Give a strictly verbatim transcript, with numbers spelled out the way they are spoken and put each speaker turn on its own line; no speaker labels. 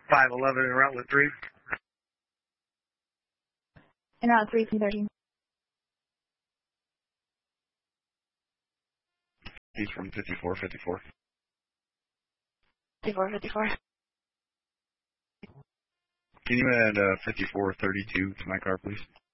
five eleven in route with three.
En route three from thirteen.
He's from fifty-four fifty-four.
fifty-four fifty-four.
Can you add uh, fifty-four thirty-two to my car, please?